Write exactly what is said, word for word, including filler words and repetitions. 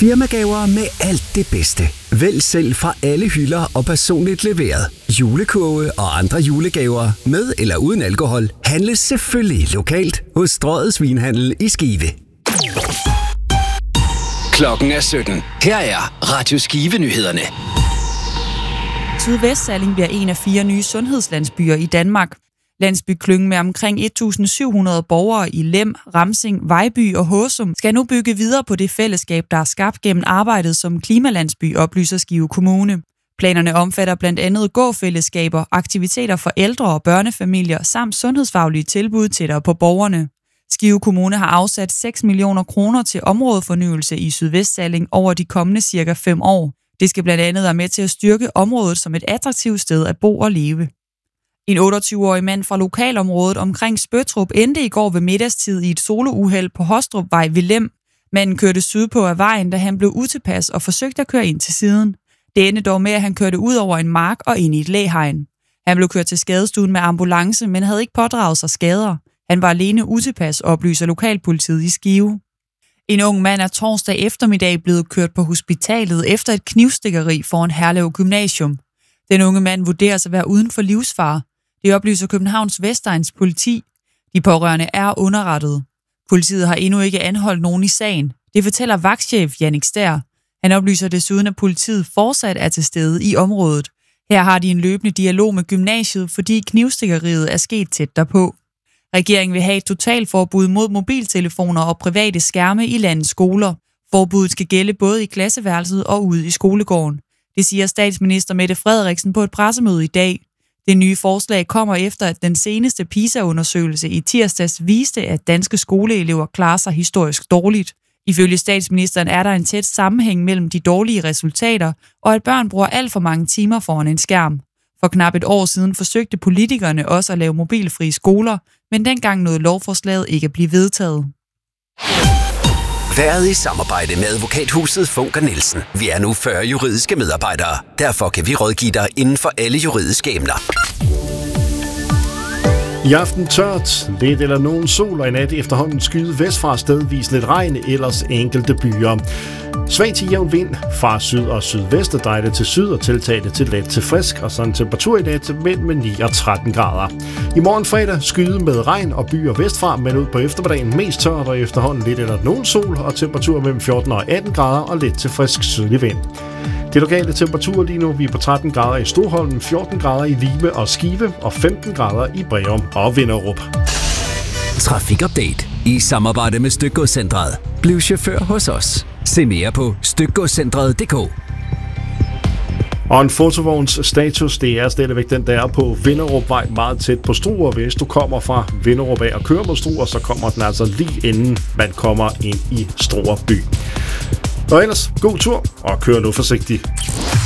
Firmagaver med alt det bedste. Vælg selv fra alle hylder og personligt leveret. Julekurve og andre julegaver med eller uden alkohol handles selvfølgelig lokalt hos Strøget Svinhandel i Skive. Klokken er sytten. Her er Radio Skive-nyhederne. Sydvestsalling bliver en af fire nye sundhedslandsbyer i Danmark. Landsbyklyngen med omkring et tusind syv hundrede borgere i Lem, Ramsing, Vejby og Håsum skal nu bygge videre på det fællesskab, der er skabt gennem arbejdet som klimalandsby, oplyser Skive Kommune. Planerne omfatter blandt andet gåfællesskaber, aktiviteter for ældre og børnefamilier samt sundhedsfaglige tilbud tættere på borgerne. Skive Kommune har afsat seks millioner kroner til områdefornyelse i Sydvestsalling over de kommende cirka fem år. Det skal blandt andet være med til at styrke området som et attraktivt sted at bo og leve. En otteogtyve-årig mand fra lokalområdet omkring Spøttrup endte i går ved middagstid i et solouheld på Hostrupvej ved Lem. Manden kørte sydpå af vejen, da han blev utilpas og forsøgte at køre ind til siden. Det endte dog med, at han kørte ud over en mark og ind i et læhegn. Han blev kørt til skadestuen med ambulance, men havde ikke pådraget sig skader. Han var alene utilpas, oplyser lokalpolitiet i Skive. En ung mand er torsdag eftermiddag blevet kørt på hospitalet efter et knivstikkeri foran Herlev Gymnasium. Den unge mand vurderes at være uden for livsfare. Det oplyser Københavns Vestegns politi. De pårørende er underrettet. Politiet har endnu ikke anholdt nogen i sagen. Det fortæller vagtchef Jannik Stær. Han oplyser desuden, at politiet fortsat er til stede i området. Her har de en løbende dialog med gymnasiet, fordi knivstikkeriet er sket tæt derpå. Regeringen vil have et totalforbud mod mobiltelefoner og private skærme i landets skoler. Forbuddet skal gælde både i klasseværelset og ude i skolegården. Det siger statsminister Mette Frederiksen på et pressemøde i dag. Det nye forslag kommer efter, at den seneste PISA-undersøgelse i tirsdags viste, at danske skoleelever klarer sig historisk dårligt. Ifølge statsministeren er der en tæt sammenhæng mellem de dårlige resultater, og at børn bruger alt for mange timer foran en skærm. For knap et år siden forsøgte politikerne også at lave mobilfrie skoler, men dengang nåede lovforslaget ikke at blive vedtaget. Været i samarbejde med advokathuset Funker Nielsen. Vi er nu fyrre juridiske medarbejdere. Derfor kan vi rådgive dig inden for alle juridiske emner. I aften tørt, lidt eller nogen sol, og i nat efterhånden skyde vestfra stedvis lidt regn, ellers enkelte byer. Svag til jævn vind fra syd og sydvest, og drejer det til syd og tiltager det til let til frisk, og sådan temperatur i dag til mellem ni og tretten grader. I morgen fredag skyde med regn og byer vestfra, men ud på eftermiddagen mest tørt og efterhånden lidt eller nogen sol, og temperatur mellem fjorten og atten grader og let til frisk sydlig vind. De lokale temperaturer lige nu, vi er på tretten grader i Storholm, fjorten grader i Lime og Skive og femten grader i Breum og Vinderup. Trafikupdate i samarbejde med Stykgodscentret. Bliv chauffør hos os. Se mere på stykgodscentret punktum d k. Og en fotovogns status, det er stadigvæk den, der er på Vinderupvej, meget tæt på Struer. Hvis du kommer fra Vinderup af og kører mod Struer, så kommer den altså lige inden man kommer ind i Struer by. Og ellers, god tur, og kør nu forsigtigt.